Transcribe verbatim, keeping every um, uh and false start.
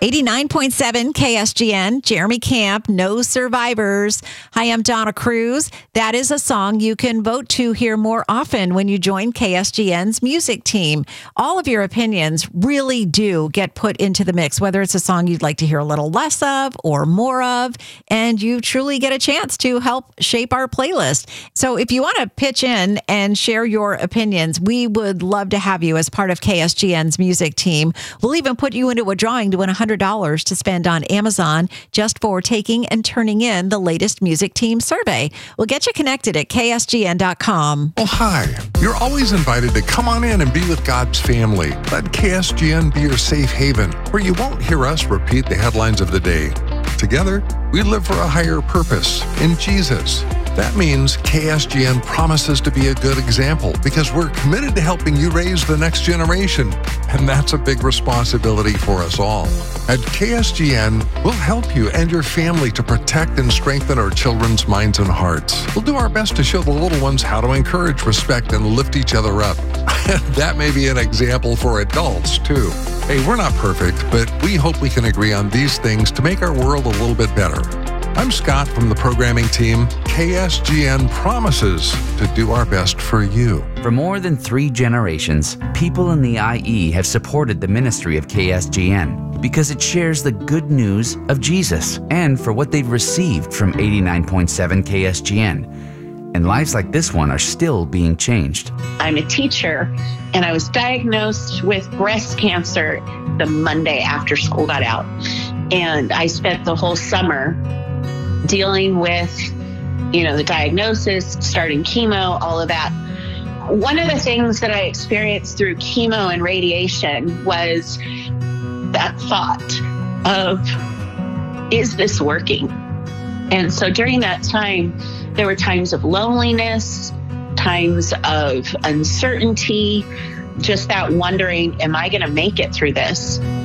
eighty-nine point seven K S G N, Jeremy Camp, No Survivors. Hi, I'm Donna Cruz. That is a song you can vote to hear more often when you join K S G N's music team. All of your opinions really do get put into the mix, whether it's a song you'd like to hear a little less of or more of, and you truly get a chance to help shape our playlist. So if you want to pitch in and share your opinions, we would love to have you as part of K S G N's music team. We'll even put you into a drawing to win one hundred dollars to spend on Amazon just for taking and turning in the latest music team survey. We'll get you connected at K S G N dot com. Oh, hi. You're always invited to come on in and be with God's family. Let K S G N be your safe haven, where you won't hear us repeat the headlines of the day. Together, we live for a higher purpose in Jesus. That means K S G N promises to be a good example because we're committed to helping you raise the next generation. And that's a big responsibility for us all. At K S G N, we'll help you and your family to protect and strengthen our children's minds and hearts. We'll do our best to show the little ones how to encourage, respect, and lift each other up. That may be an example for adults, too. Hey, we're not perfect, but we hope we can agree on these things to make our world a little bit better. I'm Scott from the programming team. K S G N promises to do our best for you. For more than three generations, people in the I E have supported the ministry of K S G N because it shares the good news of Jesus and for what they've received from eighty-nine point seven K S G N. And lives like this one are still being changed. I'm a teacher, and I was diagnosed with breast cancer the Monday after school got out. And I spent the whole summer dealing with, you know, the diagnosis, starting chemo, all of that. One of the things that I experienced through chemo and radiation was that thought of, is this working? And so during that time, there were times of loneliness, times of uncertainty, just that wondering, am I going to make it through this?